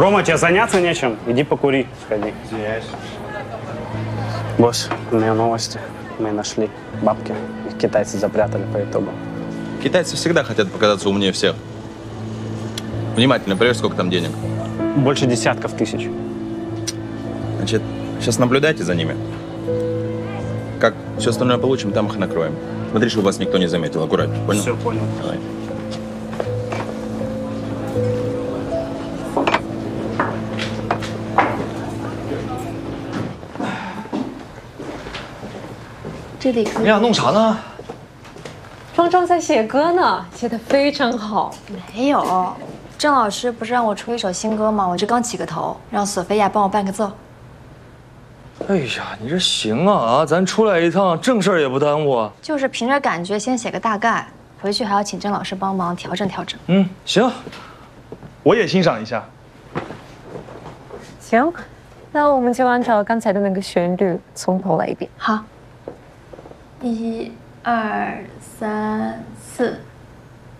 Рома, тебе заняться нечем? Иди покури, сходи. Извиняюсь. Босс, у меня новости. Мы нашли бабки. Их китайцы запрятали по итогу. Китайцы всегда хотят показаться умнее всех. Внимательно, проверь, сколько там денег. Больше десятков тысяч. Значит, сейчас наблюдайте за ними. Как все остальное получим, там их накроем. Смотри, чтобы вас никто не заметил. Аккуратно, понял? Все, понял. Давай. 这里可以。 你俩弄啥呢？ 庄庄在写歌呢，写得非常好。 没有，郑老师不是让我出一首新歌吗？我这刚起个头，让索菲亚帮我伴个奏。 哎呀，你这行啊，咱出来一趟，正事儿也不耽误啊。 就是凭着感觉先写个大概，回去还要请郑老师帮忙调整调整。 嗯，行，我也欣赏一下。 行，那我们就按照刚才的那个旋律从头来一遍。 好，1、2、3、4。